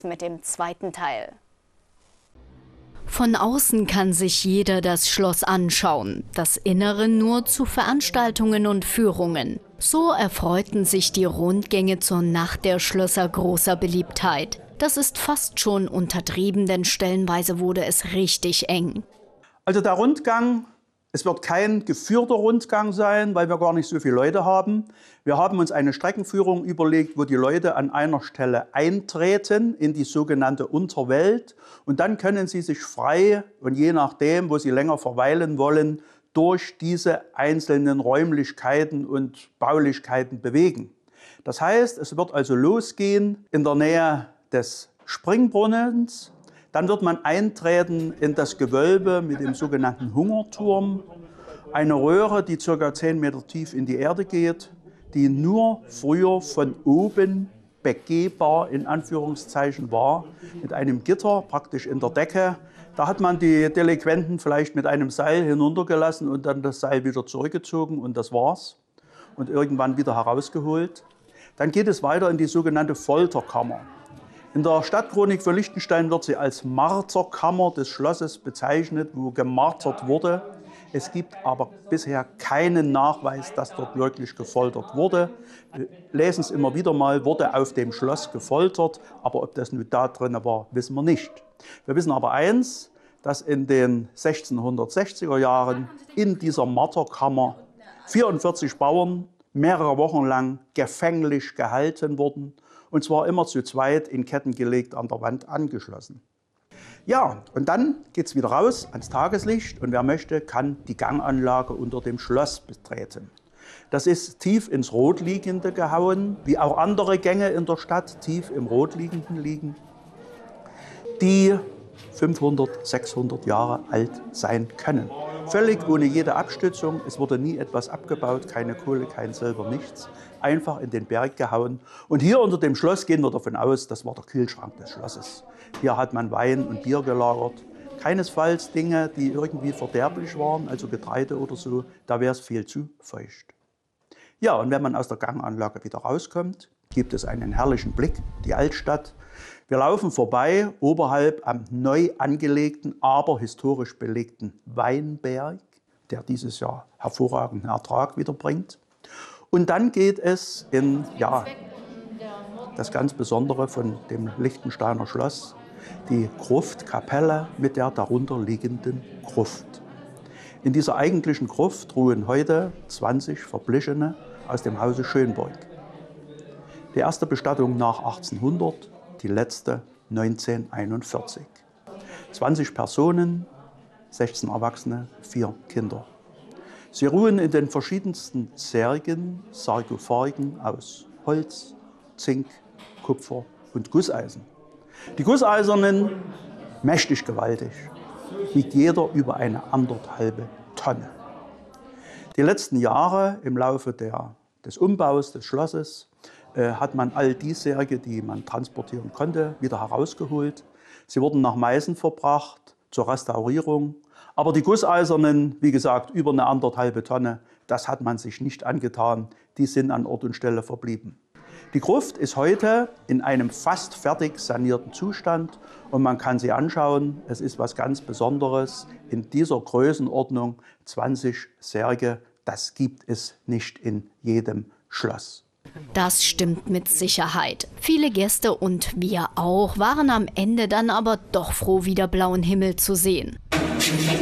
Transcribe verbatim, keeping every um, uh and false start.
mit dem zweiten Teil. Von außen kann sich jeder das Schloss anschauen, das Innere nur zu Veranstaltungen und Führungen. So erfreuten sich die Rundgänge zur Nacht der Schlösser großer Beliebtheit. Das ist fast schon untertrieben, denn stellenweise wurde es richtig eng. Also der Rundgang, es wird kein geführter Rundgang sein, weil wir gar nicht so viele Leute haben. Wir haben uns eine Streckenführung überlegt, wo die Leute an einer Stelle eintreten in die sogenannte Unterwelt. Und dann können sie sich frei und je nachdem, wo sie länger verweilen wollen, durch diese einzelnen Räumlichkeiten und Baulichkeiten bewegen. Das heißt, es wird also losgehen in der Nähe des Springbrunnens. Dann wird man eintreten in das Gewölbe mit dem sogenannten Hungerturm. Eine Röhre, die ca. zehn Meter tief in die Erde geht, die nur früher von oben begehbar in Anführungszeichen war, mit einem Gitter praktisch in der Decke. Da hat man die Delinquenten vielleicht mit einem Seil hinuntergelassen und dann das Seil wieder zurückgezogen und das war's. Und irgendwann wieder herausgeholt. Dann geht es weiter in die sogenannte Folterkammer. In der Stadtchronik für Liechtenstein wird sie als Marterkammer des Schlosses bezeichnet, wo gemartert wurde. Es gibt aber bisher keinen Nachweis, dass dort wirklich gefoltert wurde. Wir lesen es immer wieder mal, wurde auf dem Schloss gefoltert, aber ob das nun da drin war, wissen wir nicht. Wir wissen aber eins, dass in den sechzehnhundertsechziger Jahren in dieser Marterkammer vierundvierzig Bauern mehrere Wochen lang gefänglich gehalten wurden. Und zwar immer zu zweit in Ketten gelegt, an der Wand angeschlossen. Ja, und dann geht es wieder raus ans Tageslicht und wer möchte, kann die Ganganlage unter dem Schloss betreten. Das ist tief ins Rotliegende gehauen, wie auch andere Gänge in der Stadt tief im Rotliegenden liegen, die fünfhundert, sechshundert Jahre alt sein können. Völlig ohne jede Abstützung, es wurde nie etwas abgebaut, keine Kohle, kein Silber, nichts. Einfach in den Berg gehauen. Und hier unter dem Schloss gehen wir davon aus, das war der Kühlschrank des Schlosses. Hier hat man Wein und Bier gelagert. Keinesfalls Dinge, die irgendwie verderblich waren, also Getreide oder so, da wäre es viel zu feucht. Ja, und wenn man aus der Ganganlage wieder rauskommt, gibt es einen herrlichen Blick, die Altstadt. Wir laufen vorbei, oberhalb am neu angelegten, aber historisch belegten Weinberg, der dieses Jahr hervorragenden Ertrag wiederbringt. Und dann geht es in ja, das ganz Besondere von dem Liechtensteiner Schloss, die Gruftkapelle mit der darunter liegenden Gruft. In dieser eigentlichen Gruft ruhen heute zwanzig Verblichene aus dem Hause Schönborg. Die erste Bestattung nach achtzehnhundert, die letzte neunzehnhunderteinundvierzig. zwanzig Personen, sechzehn Erwachsene, vier Kinder. Sie ruhen in den verschiedensten Särgen, Sarkophagen aus Holz, Zink, Kupfer und Gusseisen. Die Gusseisernen, mächtig gewaltig, wiegt jeder über eine anderthalbe Tonne. Die letzten Jahre im Laufe der, des Umbaus des Schlosses äh, hat man all die Särge, die man transportieren konnte, wieder herausgeholt. Sie wurden nach Meißen verbracht zur Restaurierung. Aber die Gusseisernen, wie gesagt, über eine anderthalbe Tonne, das hat man sich nicht angetan. Die sind an Ort und Stelle verblieben. Die Gruft ist heute in einem fast fertig sanierten Zustand und man kann sie anschauen. Es ist was ganz Besonderes. In dieser Größenordnung zwanzig Särge, das gibt es nicht in jedem Schloss. Das stimmt mit Sicherheit. Viele Gäste und wir auch waren am Ende dann aber doch froh, wieder blauen Himmel zu sehen.